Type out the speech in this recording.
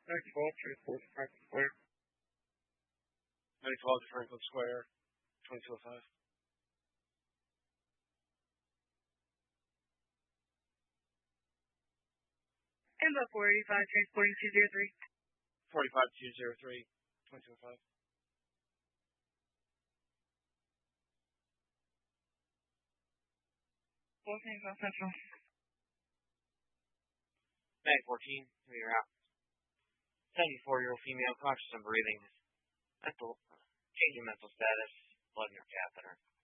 912 Franklin Square. 912 Franklin Square, 2205. And the 485 transporting 203. 45203, 2205. Los Angeles Central. 914, you're out. 74-year-old female, conscious and breathing. Changing mental status, blood in her catheter.